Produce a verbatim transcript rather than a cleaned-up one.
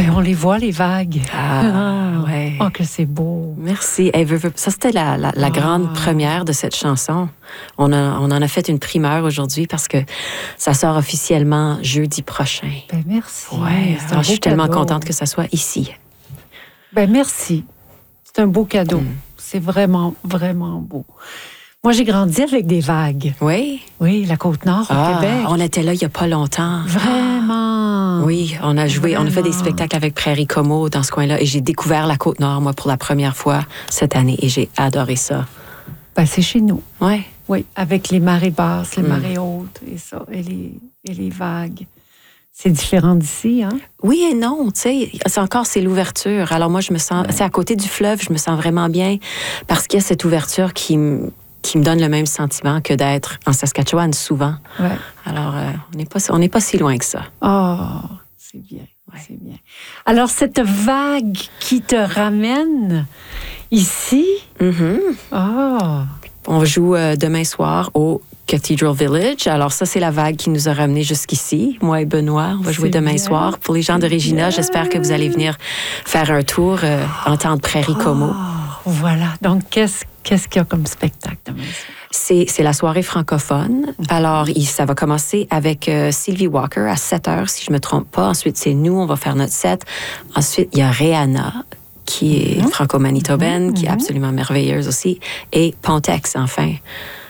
Ben, on les voit, les vagues. Ah, ah ouais. Oh, que c'est beau. Merci. Hey, ça, c'était la, la, la oh. grande première de cette chanson. On, a, on en a fait une primeur aujourd'hui parce que ça sort officiellement jeudi prochain. Ben, merci. Ouais. Alors, je suis cadeau. tellement contente que ça soit ici. Ben, merci. C'est un beau cadeau. Mm. C'est vraiment, vraiment beau. Moi, j'ai grandi avec des vagues. Oui? Oui, la Côte-Nord, ah, au Québec. On était là il n'y a pas longtemps. Vraiment? Oui, on a joué, Vraiment. On a fait des spectacles avec Prairie Como dans ce coin-là et j'ai découvert la Côte-Nord, moi, pour la première fois cette année et j'ai adoré ça. Ben, c'est chez nous. Oui? Oui, avec les marées basses, les mm. marées hautes et ça, et les, et les vagues. C'est différent d'ici, hein? Oui et non, tu sais, c'est encore, c'est l'ouverture. Alors moi, je me sens, c'est ouais. à côté du fleuve, je me sens vraiment bien parce qu'il y a cette ouverture qui me qui me donne le même sentiment que d'être en Saskatchewan souvent. Ouais. Alors, euh, on n'est pas, on n'est pas si loin que ça. Oh, c'est bien, ouais. c'est bien. Alors, cette vague qui te ramène ici, mm-hmm. oh. on joue euh, demain soir au Cathedral Village. Alors ça, c'est la vague qui nous a ramenés jusqu'ici. Moi et Benoît, on va jouer c'est demain bien. soir. Pour les gens de Regina, bien. j'espère que vous allez venir faire un tour, euh, entendre Prairie Como. Oh, voilà. Donc, qu'est-ce Qu'est-ce qu'il y a comme spectacle demain soir? C'est, c'est la soirée francophone. Mm-hmm. Alors, il, ça va commencer avec euh, Sylvie Walker à sept heures, si je ne me trompe pas. Ensuite, c'est nous, on va faire notre set. Ensuite, il y a Rihanna, qui est mm-hmm. franco-manitobaine, mm-hmm. qui est absolument merveilleuse aussi. Et Pontex, enfin.